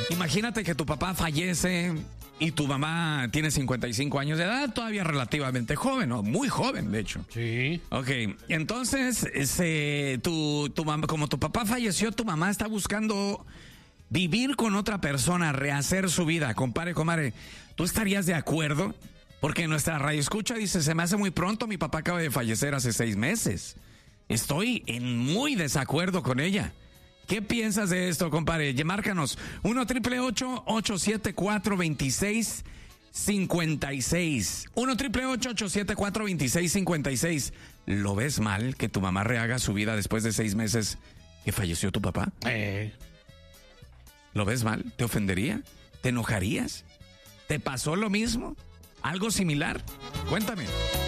Imagínate que tu papá fallece y tu mamá tiene 55 años de edad, todavía relativamente joven, o muy joven, de hecho. Sí. Ok, entonces, tu mamá, como tu papá falleció, tu mamá está buscando vivir con otra persona, rehacer su vida. Compadre, comadre, ¿tú estarías de acuerdo? Porque nuestra radio escucha dice, se me hace muy pronto, mi papá acaba de fallecer hace 6 meses. Estoy en muy desacuerdo con ella. ¿Qué piensas de esto, compadre? Márcanos 1-888-874-2656. 1-888-874-2656. ¿Lo ves mal que tu mamá rehaga su vida después de 6 meses que falleció tu papá? ¿Lo ves mal? ¿Te ofendería? ¿Te enojarías? ¿Te pasó lo mismo? ¿Algo similar? Cuéntame.